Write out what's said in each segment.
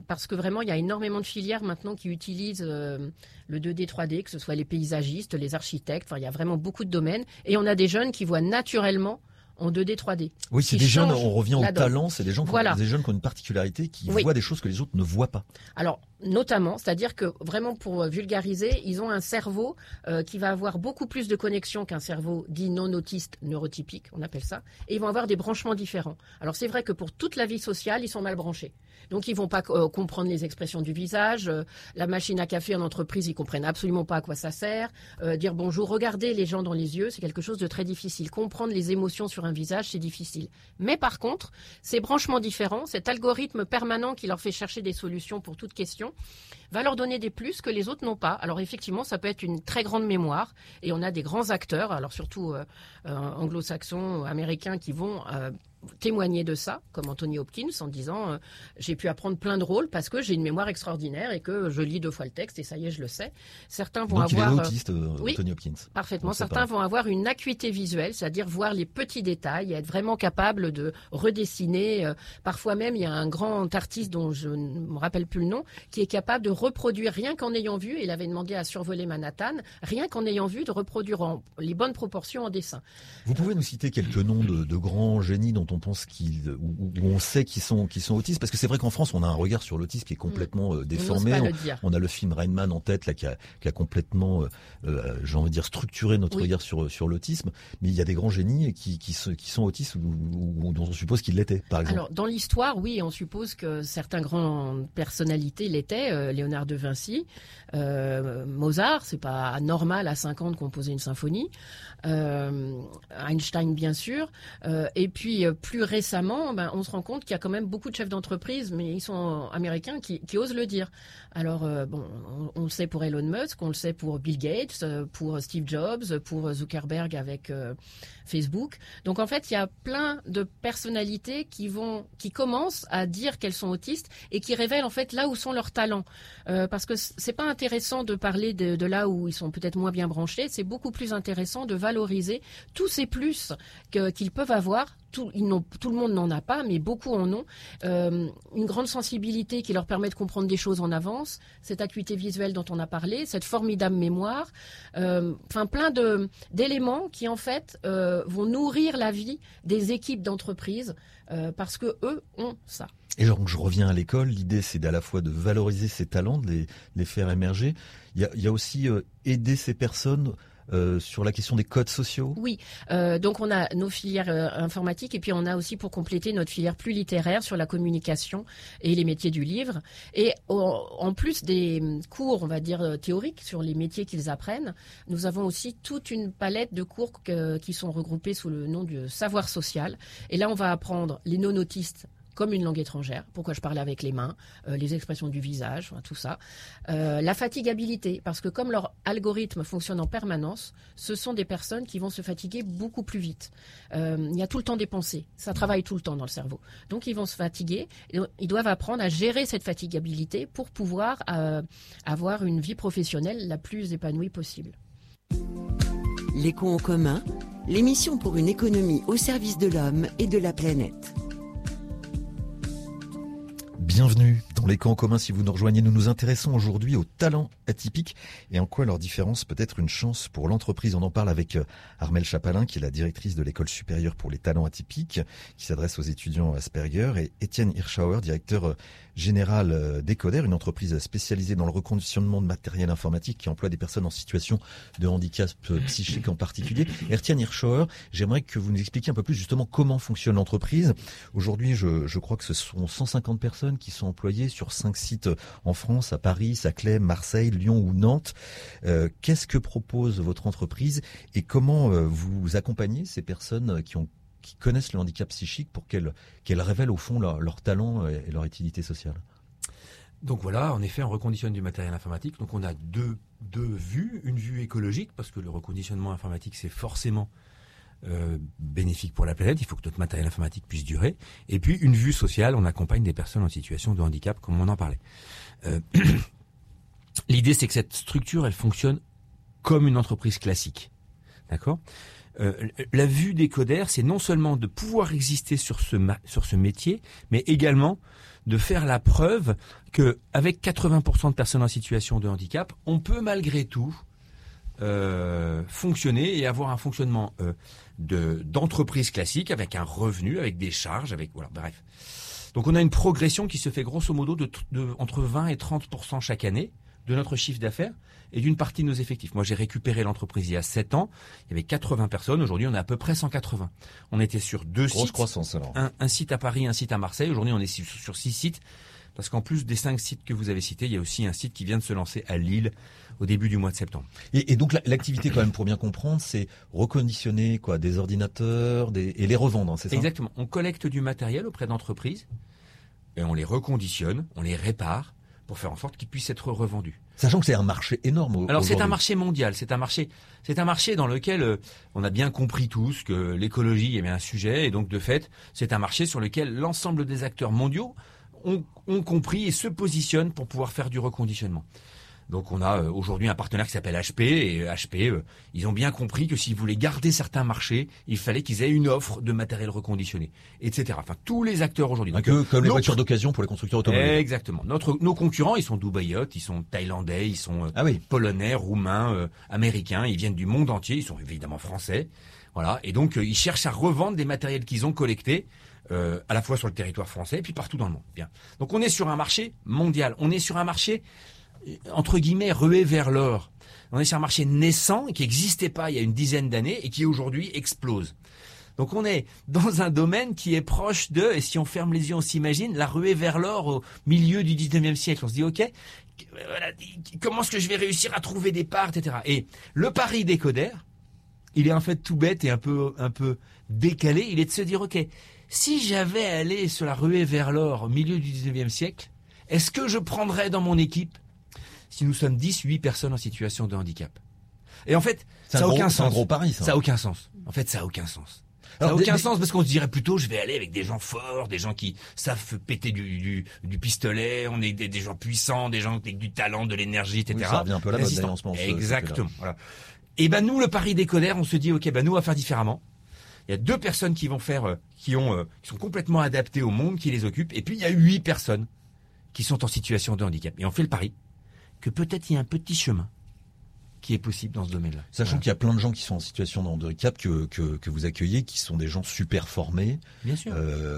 parce que vraiment, il y a énormément de filières maintenant qui utilisent le 2D, 3D, que ce soit les paysagistes, les architectes. Enfin, il y a vraiment beaucoup de domaines. Et on a des jeunes qui voient naturellement en 2D, 3D. Oui, c'est des jeunes, on revient au talent, c'est des gens des jeunes qui ont une particularité, qui voient des choses que les autres ne voient pas. Alors, notamment, c'est-à-dire que vraiment pour vulgariser, ils ont un cerveau qui va avoir beaucoup plus de connexions qu'un cerveau dit non autiste neurotypique, on appelle ça, et ils vont avoir des branchements différents. Alors c'est vrai que pour toute la vie sociale, ils sont mal branchés. Donc ils vont pas comprendre les expressions du visage, la machine à café en entreprise, ils comprennent absolument pas à quoi ça sert, dire bonjour, regarder les gens dans les yeux, c'est quelque chose de très difficile. Comprendre les émotions sur un visage, c'est difficile. Mais par contre, ces branchements différents, cet algorithme permanent qui leur fait chercher des solutions pour toute question, va leur donner des plus que les autres n'ont pas. Alors effectivement, ça peut être une très grande mémoire, et on a des grands acteurs, alors surtout anglo-saxons, américains, qui vont témoigner de ça, comme Anthony Hopkins, en disant j'ai pu apprendre plein de rôles parce que j'ai une mémoire extraordinaire et que je lis 2 fois le texte et ça y est, je le sais. Certains vont avoir... Donc il est autiste, Anthony Hopkins. Parfaitement. Certains vont avoir une acuité visuelle, c'est-à-dire voir les petits détails et être vraiment capable de redessiner. Parfois même, il y a un grand artiste dont je ne me rappelle plus le nom, qui est capable de reproduire, rien qu'en ayant vu, il avait demandé à survoler Manhattan, rien qu'en ayant vu, de reproduire les bonnes proportions en dessin. Vous pouvez nous citer quelques noms de grands génies dont on pense où on sait qu'ils sont autistes, parce que c'est vrai qu'en France on a un regard sur l'autisme qui est complètement déformé. On a le film Rain Man en tête là qui a complètement j'ai envie de dire structuré notre regard sur l'autisme, mais il y a des grands génies qui sont autistes ou dont on suppose qu'ils l'étaient, par exemple. Alors dans l'histoire, oui, on suppose que certaines grandes personnalités l'étaient, Léonard de Vinci, Mozart, c'est pas normal à 5 ans de composer une symphonie, Einstein bien sûr, et puis plus récemment, on se rend compte qu'il y a quand même beaucoup de chefs d'entreprise, mais ils sont américains, qui osent le dire. Alors, on le sait pour Elon Musk, on le sait pour Bill Gates, pour Steve Jobs, pour Zuckerberg avec Facebook. Donc, en fait, il y a plein de personnalités qui commencent à dire qu'elles sont autistes et qui révèlent, en fait, là où sont leurs talents. Parce que c'est pas intéressant de parler de là où ils sont peut-être moins bien branchés. C'est beaucoup plus intéressant de valoriser tous ces plus qu'ils peuvent avoir. Tout le monde n'en a pas, mais beaucoup en ont. Une grande sensibilité qui leur permet de comprendre des choses en avance, cette acuité visuelle dont on a parlé, cette formidable mémoire, plein d'éléments qui en fait vont nourrir la vie des équipes d'entreprise parce que eux ont ça. Et donc je reviens à l'école, l'idée c'est à la fois de valoriser ces talents, de les faire émerger. Il y a aussi aider ces personnes sur la question des codes sociaux. Oui, donc on a nos filières informatiques et puis on a aussi pour compléter notre filière plus littéraire sur la communication et les métiers du livre. Et en plus des cours, on va dire, théoriques sur les métiers qu'ils apprennent, nous avons aussi toute une palette de cours qui sont regroupés sous le nom du savoir social. Et là, on va apprendre les non-autistes comme une langue étrangère, pourquoi je parlais avec les mains, les expressions du visage, tout ça. La fatigabilité, parce que comme leur algorithme fonctionne en permanence, ce sont des personnes qui vont se fatiguer beaucoup plus vite. Il y a tout le temps des pensées, ça travaille tout le temps dans le cerveau. Donc ils vont se fatiguer, et ils doivent apprendre à gérer cette fatigabilité pour pouvoir avoir une vie professionnelle la plus épanouie possible. L'écho en commun, l'émission pour une économie au service de l'homme et de la planète. Bienvenue dans les camps en commun. Si vous nous rejoignez, nous nous intéressons aujourd'hui aux talents atypiques et en quoi leur différence peut être une chance pour l'entreprise. On en parle avec Armelle Chapalin, qui est la directrice de l'École supérieure pour les talents atypiques, qui s'adresse aux étudiants Asperger, et Étienne Hirschauer, directeur général d'Ecoder, une entreprise spécialisée dans le reconditionnement de matériel informatique qui emploie des personnes en situation de handicap psychique en particulier. Étienne Hirschauer, j'aimerais que vous nous expliquiez un peu plus justement comment fonctionne l'entreprise. Aujourd'hui, je crois que ce sont 150 personnes qui sont employées sur 5 sites en France, à Paris, Saclay, Marseille, Lyon ou Nantes. Qu'est-ce que propose votre entreprise et comment vous accompagnez ces personnes qui connaissent le handicap psychique pour qu'elles révèlent au fond leur talent et leur utilité sociale? Donc voilà, en effet, on reconditionne du matériel informatique. Donc on a deux vues. Une vue écologique, parce que le reconditionnement informatique, c'est forcément bénéfique pour la planète. Il faut que notre matériel informatique puisse durer. Et puis une vue sociale, on accompagne des personnes en situation de handicap, comme on en parlait. L'idée, c'est que cette structure, elle fonctionne comme une entreprise classique. D'accord ? la vue des coders, c'est non seulement de pouvoir exister sur ce métier, mais également de faire la preuve que avec 80% de personnes en situation de handicap, on peut malgré tout fonctionner et avoir un fonctionnement d'entreprise classique avec un revenu, avec des charges, avec voilà, bref. Donc on a une progression qui se fait grosso modo de entre 20 et 30% chaque année de notre chiffre d'affaires et d'une partie de nos effectifs. Moi, j'ai récupéré l'entreprise il y a 7 ans. Il y avait 80 personnes. Aujourd'hui, on est à peu près 180. On était sur 2 sites. Grosse croissance, alors. Un site à Paris, un site à Marseille. Aujourd'hui, on est sur 6 sites. Parce qu'en plus des 5 sites que vous avez cités, il y a aussi un site qui vient de se lancer à Lille au début du mois de septembre. Et donc, l'activité, quand même, pour bien comprendre, c'est reconditionner, quoi, des ordinateurs, et les revendre, hein, c'est ça? Exactement. On collecte du matériel auprès d'entreprises et on les reconditionne, on les répare pour faire en sorte qu'ils puissent être revendus. Sachant que c'est un marché énorme. Alors c'est un marché mondial, c'est un marché dans lequel on a bien compris tous que l'écologie est bien un sujet et donc de fait c'est un marché sur lequel l'ensemble des acteurs mondiaux ont compris et se positionnent pour pouvoir faire du reconditionnement. Donc on a aujourd'hui un partenaire qui s'appelle HP et HP, ils ont bien compris que s'ils voulaient garder certains marchés, il fallait qu'ils aient une offre de matériel reconditionné, etc. Enfin tous les acteurs aujourd'hui. Un peu comme les voitures d'occasion pour les constructeurs automobiles. Exactement. Nos concurrents, ils sont dubaïotes, ils sont thaïlandais, ils sont polonais, roumains, américains, ils viennent du monde entier, ils sont évidemment français. Voilà. Et donc ils cherchent à revendre des matériels qu'ils ont collectés. À la fois sur le territoire français et puis partout dans le monde. Bien. Donc on est sur un marché mondial. On est sur un marché entre guillemets rué vers l'or. On est sur un marché naissant qui n'existait pas il y a une dizaine d'années et qui aujourd'hui explose. Donc on est dans un domaine qui est proche de, et si on ferme les yeux, on s'imagine, la ruée vers l'or au milieu du 19e siècle. On se dit, ok, voilà, comment est-ce que je vais réussir à trouver des parts, etc. Et le pari des coders, il est en fait tout bête et un peu décalé. Il est de se dire, ok, si j'avais allé sur la ruée vers l'or au milieu du 19e siècle, est-ce que je prendrais dans mon équipe si nous sommes 8 personnes en situation de handicap? Et en fait, ça n'a aucun sens. C'est un gros pari, ça. Ça n'a aucun sens. En fait, ça n'a aucun sens. Ça n'a aucun sens parce qu'on se dirait plutôt, je vais aller avec des gens forts, des gens qui savent péter du pistolet, on est des gens puissants, des gens avec du talent, de l'énergie, etc. Oui, ça revient un peu à la mode d'ailleurs en ce moment. Exactement. Voilà. Et ben nous, le pari des coders, on se dit, ok, ben nous, on va faire différemment. Il y a 2 personnes qui vont faire, qui sont complètement adaptées au monde qui les occupe, et puis il y a 8 personnes qui sont en situation de handicap. Et on fait le pari que peut-être il y a un petit chemin qui est possible dans ce domaine-là. Sachant qu'il y a plein de gens qui sont en situation de handicap que vous accueillez, qui sont des gens super formés, bien sûr,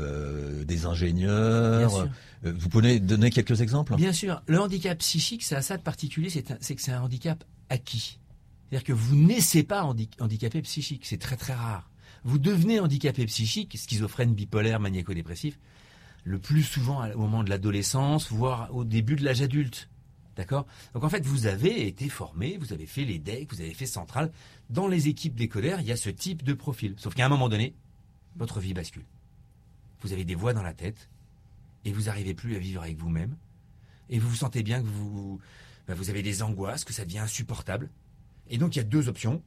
des ingénieurs. Bien sûr. Vous pouvez donner quelques exemples? Bien sûr. Le handicap psychique, ça a ça de particulier, c'est que c'est un handicap acquis. C'est-à-dire que vous naissez pas handicapé psychique, c'est très très rare. Vous devenez handicapé psychique, schizophrène, bipolaire, maniaco-dépressif, le plus souvent au moment de l'adolescence, voire au début de l'âge adulte. D'accord? Donc en fait, vous avez été formé, vous avez fait les DEC, vous avez fait Centrale. Dans les équipes des coders, il y a ce type de profil. Sauf qu'à un moment donné, votre vie bascule. Vous avez des voix dans la tête et vous n'arrivez plus à vivre avec vous-même. Et vous vous sentez bien que vous avez des angoisses, que ça devient insupportable. Et donc il y a 2 options.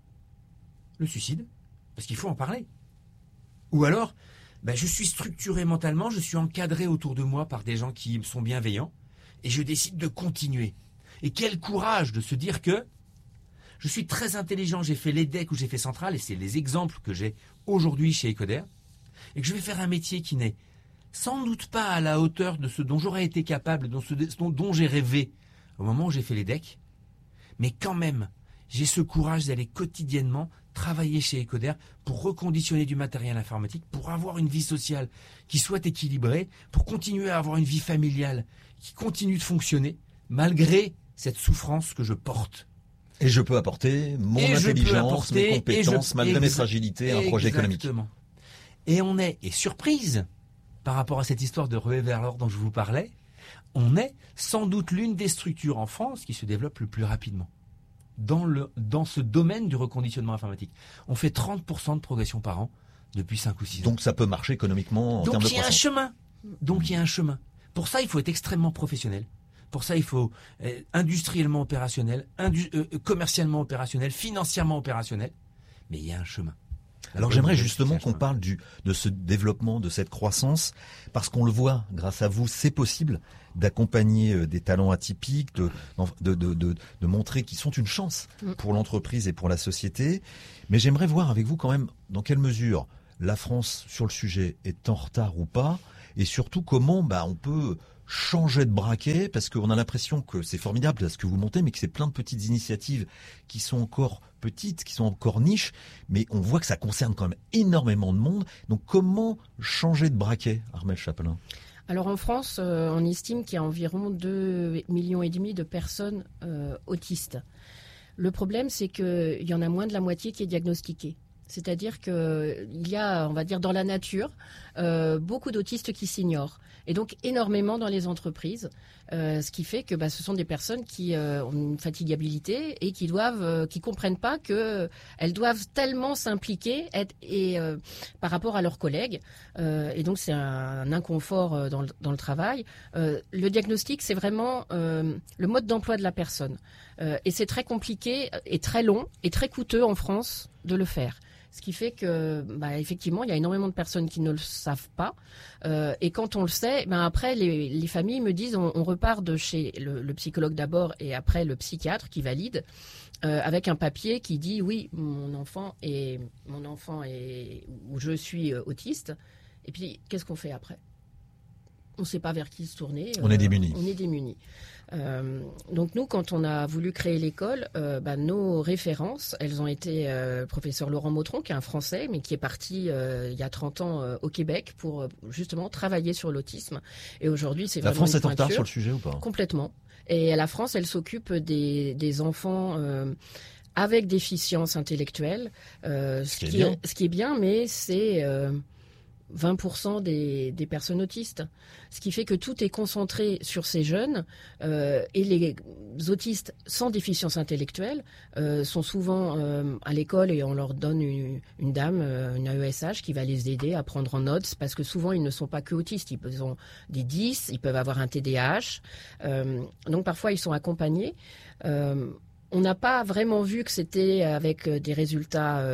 Le suicide, parce qu'il faut en parler. Ou alors, je suis structuré mentalement, je suis encadré autour de moi par des gens qui sont bienveillants. Et je décide de continuer. Et quel courage de se dire que je suis très intelligent, j'ai fait l'EDEC ou j'ai fait Centrale, et c'est les exemples que j'ai aujourd'hui chez Ecoder, et que je vais faire un métier qui n'est sans doute pas à la hauteur de ce dont j'aurais été capable, dont j'ai rêvé au moment où j'ai fait l'EDEC, mais quand même, j'ai ce courage d'aller quotidiennement travailler chez Ecoder pour reconditionner du matériel informatique, pour avoir une vie sociale qui soit équilibrée, pour continuer à avoir une vie familiale qui continue de fonctionner malgré cette souffrance que je porte. Et je peux apporter mon intelligence, mes compétences, malgré mes fragilités, à un projet économique. Et on est surprise par rapport à cette histoire de ruée vers l'or dont je vous parlais, on est sans doute l'une des structures en France qui se développe le plus rapidement dans ce domaine du reconditionnement informatique. On fait 30% de progression par an depuis 5 ou 6 ans. Donc ça peut marcher économiquement en termes de croissance. Donc il y a un chemin. Pour ça, il faut être extrêmement professionnel. Pour ça, il faut être industriellement opérationnel, commercialement opérationnel, financièrement opérationnel. Mais il y a un chemin. Alors j'aimerais justement qu'on parle de ce développement, de cette croissance, parce qu'on le voit, grâce à vous, c'est possible d'accompagner des talents atypiques, de montrer qu'ils sont une chance pour l'entreprise et pour la société. Mais j'aimerais voir avec vous quand même dans quelle mesure la France sur le sujet est en retard ou pas, et surtout comment on peut changer de braquet, parce qu'on a l'impression que c'est formidable ce que vous montez, mais que c'est plein de petites initiatives qui sont encore petites, qui sont encore niches, mais on voit que ça concerne quand même énormément de monde. Donc comment changer de braquet, Armelle Chapelain ? Alors en France, on estime qu'il y a environ 2,5 millions de personnes autistes. Le problème, c'est qu'il y en a moins de la moitié qui est diagnostiquée. C'est-à-dire qu'il y a, on va dire, dans la nature, beaucoup d'autistes qui s'ignorent. Et donc énormément dans les entreprises, ce qui fait que ce sont des personnes qui ont une fatigabilité et qui comprennent pas que elles doivent tellement s'impliquer par rapport à leurs collègues. Et donc c'est un inconfort dans le travail. Le diagnostic, c'est vraiment le mode d'emploi de la personne. Et c'est très compliqué et très long et très coûteux en France de le faire. Ce qui fait que, effectivement, il y a énormément de personnes qui ne le savent pas. Et quand on le sait, après, les familles me disent, on repart de chez le psychologue d'abord et après le psychiatre qui valide, avec un papier qui dit, oui, mon enfant est ou je suis autiste. Et puis, qu'est-ce qu'on fait après ? On ne sait pas vers qui se tourner. On est démunis. On est démunis. Donc nous, quand on a voulu créer l'école, nos références, elles ont été professeur Laurent Mautron, qui est un Français, mais qui est parti il y a 30 ans au Québec pour justement travailler sur l'autisme. Et aujourd'hui, c'est vraiment la France est en pointure. retard sur le sujet ou pas ? Complètement. Et la France, elle s'occupe des enfants avec déficience intellectuelle, ce qui est bien, mais c'est 20% des personnes autistes. Ce qui fait que tout est concentré sur ces jeunes et les autistes sans déficience intellectuelle sont souvent à l'école et on leur donne une dame, une AESH qui va les aider à prendre en notes parce que souvent ils ne sont pas que autistes, ils ont des 10, ils peuvent avoir un TDAH. Donc parfois ils sont accompagnés. On n'a pas vraiment vu que c'était avec des résultats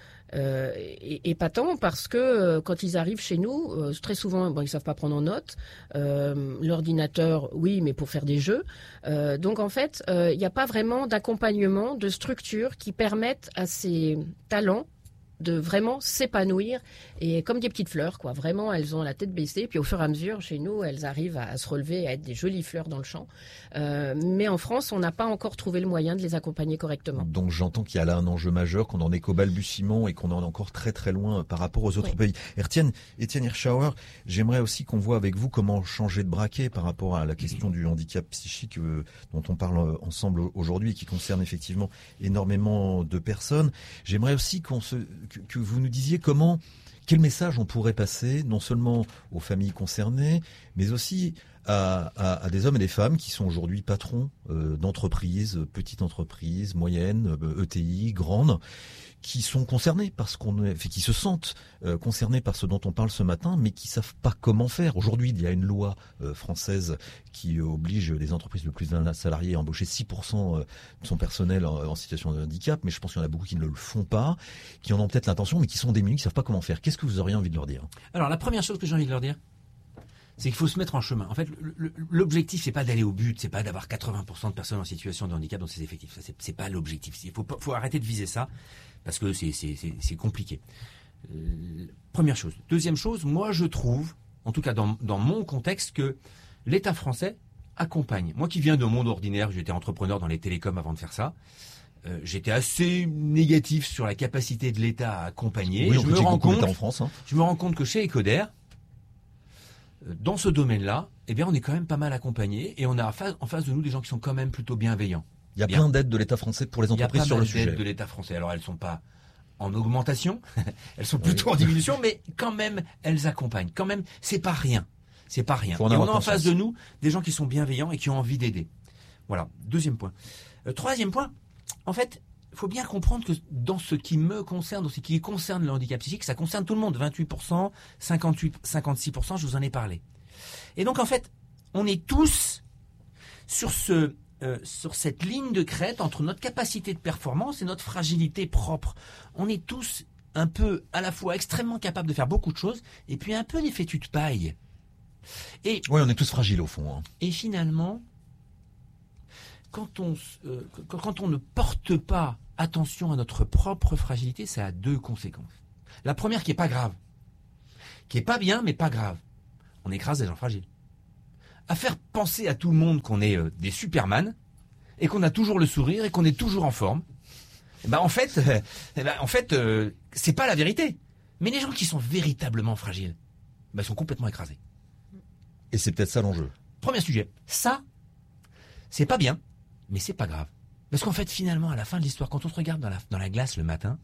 épatant parce que quand ils arrivent chez nous, très souvent, ils savent pas prendre en note. L'ordinateur, oui, mais pour faire des jeux. Donc en fait, il n'y a pas vraiment d'accompagnement, de structure qui permettent à ces talents de vraiment s'épanouir et comme des petites fleurs, quoi. Vraiment, elles ont la tête baissée. Puis au fur et à mesure, chez nous, elles arrivent à se relever, à être des jolies fleurs dans le champ. Mais en France, on n'a pas encore trouvé le moyen de les accompagner correctement. Donc j'entends qu'il y a là un enjeu majeur, qu'on en est qu'au balbutiement et qu'on en est encore très très loin par rapport aux autres pays. Étienne Hirschauer, j'aimerais aussi qu'on voit avec vous comment changer de braquet par rapport à la question du handicap psychique dont on parle ensemble aujourd'hui et qui concerne effectivement énormément de personnes. J'aimerais aussi que vous nous disiez quel message on pourrait passer, non seulement aux familles concernées, mais aussi à des hommes et des femmes qui sont aujourd'hui patrons d'entreprises, petites entreprises, moyennes, ETI, grandes, qui sont concernés qui se sentent concernés par ce dont on parle ce matin, mais qui savent pas comment faire. Aujourd'hui, il y a une loi française qui oblige les entreprises de plus de 20 salariés à embaucher 6% de son personnel en situation de handicap, mais je pense qu'il y en a beaucoup qui ne le font pas, qui en ont peut-être l'intention, mais qui sont démunis, qui savent pas comment faire. Qu'est-ce que vous auriez envie de leur dire ? Alors, la première chose que j'ai envie de leur dire, c'est qu'il faut se mettre en chemin. En fait, l'objectif, c'est pas d'aller au but, c'est pas d'avoir 80% de personnes en situation de handicap dans ses effectifs. Ça, c'est pas l'objectif. Il faut arrêter de viser ça, parce que c'est compliqué. Première chose. Deuxième chose, moi je trouve, en tout cas dans mon contexte, que l'État français accompagne. Moi qui viens d'un monde ordinaire, j'étais entrepreneur dans les télécoms avant de faire ça, j'étais assez négatif sur la capacité de l'État à accompagner. Oui, je me rends compte que chez Ecoder, dans ce domaine-là, on est quand même pas mal accompagné et on a en face de nous des gens qui sont quand même plutôt bienveillants. Il y a plein d'aides de l'État français pour les entreprises sur le sujet. Il y a pas mal d'aides de l'État français. Alors elles sont pas en augmentation, elles sont plutôt en diminution, mais quand même elles accompagnent. Quand même, c'est pas rien. C'est pas rien. Et on a en face de nous des gens qui sont bienveillants et qui ont envie d'aider. Voilà. Deuxième point. Troisième point. En fait, il faut bien comprendre que dans ce qui me concerne, dans ce qui concerne le handicap psychique, ça concerne tout le monde. 28%, 56%, je vous en ai parlé. Et donc, en fait, on est tous sur cette ligne de crête entre notre capacité de performance et notre fragilité propre. On est tous un peu à la fois extrêmement capable de faire beaucoup de choses, et puis un peu des fétus de paille. Oui, on est tous fragiles au fond. Hein. Et finalement, quand on ne porte pas attention à notre propre fragilité, ça a 2 conséquences. La première qui est pas grave, qui est pas bien mais pas grave. On écrase des gens fragiles. À faire penser à tout le monde qu'on est des Superman et qu'on a toujours le sourire et qu'on est toujours en forme. En fait, c'est pas la vérité. Mais les gens qui sont véritablement fragiles, sont complètement écrasés. Et c'est peut-être ça l'enjeu. Premier sujet. Ça, c'est pas bien, mais c'est pas grave. Parce qu'en fait, finalement, à la fin de l'histoire, quand on se regarde dans la glace le matin,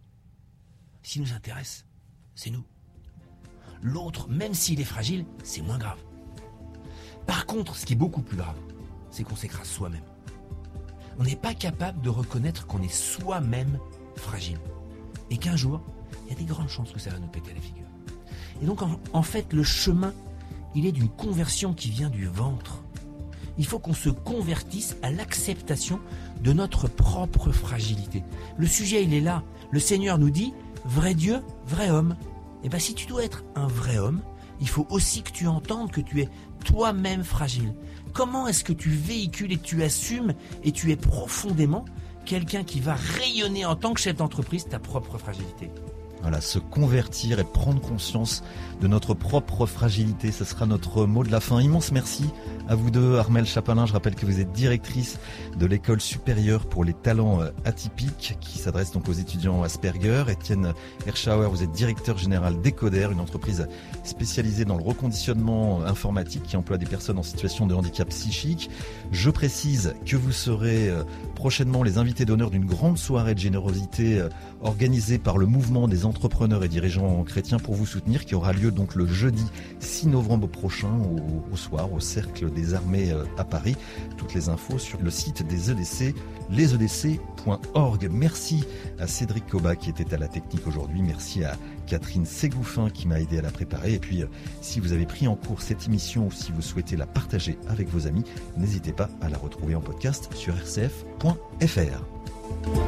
ce qui nous intéresse, c'est nous. L'autre, même s'il est fragile, c'est moins grave. Par contre, ce qui est beaucoup plus grave, c'est qu'on s'écrase soi-même. On n'est pas capable de reconnaître qu'on est soi-même fragile. Et qu'un jour, il y a des grandes chances que ça va nous péter à la figure. Et donc, en fait, le chemin, il est d'une conversion qui vient du ventre. Il faut qu'on se convertisse à l'acceptation de notre propre fragilité. Le sujet, il est là. Le Seigneur nous dit, vrai Dieu, vrai homme. Et si tu dois être un vrai homme, il faut aussi que tu entendes que tu es toi-même fragile. Comment est-ce que tu véhicules et tu assumes et tu es profondément quelqu'un qui va rayonner en tant que chef d'entreprise ta propre fragilité ? Voilà, se convertir et prendre conscience de notre propre fragilité, ce sera notre mot de la fin. Immense merci à vous deux, Armelle Chapelain. Je rappelle que vous êtes directrice de l'école supérieure pour les talents atypiques qui s'adresse donc aux étudiants Asperger. Étienne Erschauer, vous êtes directeur général d'Ecoder, une entreprise spécialisée dans le reconditionnement informatique qui emploie des personnes en situation de handicap psychique. Je précise que vous serez prochainement les invités d'honneur d'une grande soirée de générosité organisée par le mouvement des entrepreneurs et dirigeants chrétiens pour vous soutenir, qui aura lieu donc le jeudi 6 novembre prochain au soir au Cercle des Armées à Paris. Toutes les infos sur le site des EDC, lesedc.org. Merci à Cédric Cobat qui était à la technique aujourd'hui. Merci à Catherine Ségouffin qui m'a aidé à la préparer. Et puis, si vous avez pris en cours cette émission ou si vous souhaitez la partager avec vos amis, n'hésitez pas à la retrouver en podcast sur rcf.fr.